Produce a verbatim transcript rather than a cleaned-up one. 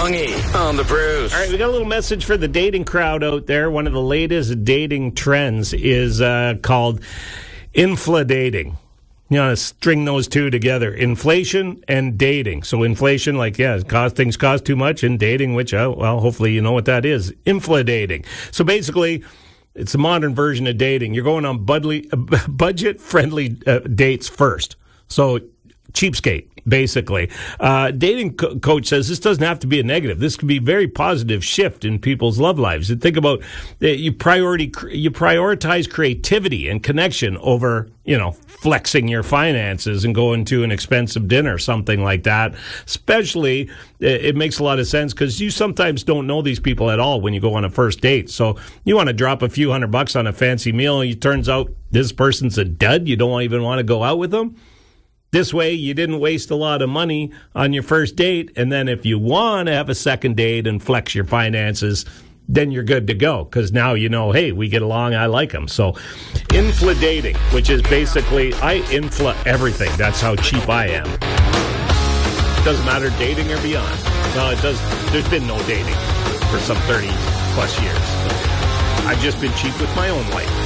Bongie on the Brews. All right, we got a little message for the dating crowd out there. One of the latest dating trends is uh, called infladating. You know, string those two together, inflation and dating. So inflation, like, yeah, cost, things cost too much, and dating, which, uh, well, hopefully you know what that is, infladating. So basically, it's a modern version of dating. You're going on budly, uh, budget-friendly uh, dates first. So cheapskate, basically. Uh, dating co- coach says this doesn't have to be a negative. This could be a very positive shift in people's love lives. And think about uh, you priority you prioritize creativity and connection over, you know, flexing your finances and going to an expensive dinner, something like that. Especially, it makes a lot of sense because you sometimes don't know these people at all when you go on a first date. So you want to drop a few hundred bucks on a fancy meal, and it turns out this person's a dud. You don't even want to go out with them. This way, you didn't waste a lot of money on your first date, and then if you want to have a second date and flex your finances, then you're good to go, because now you know, hey, we get along, I like them. So, infladating, which is basically, I infla everything. That's how cheap I am. Doesn't matter dating or beyond. Well, it does. There's been no dating for some thirty plus years. So I've just been cheap with my own life.